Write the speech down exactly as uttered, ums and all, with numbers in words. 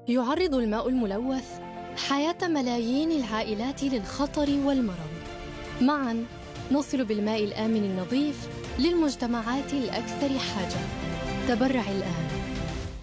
يعرض الماء الملوث حياة ملايين العائلات للخطر والمرض. معاً نصل بالماء الآمن النظيف للمجتمعات الأكثر حاجة. تبرع الآن.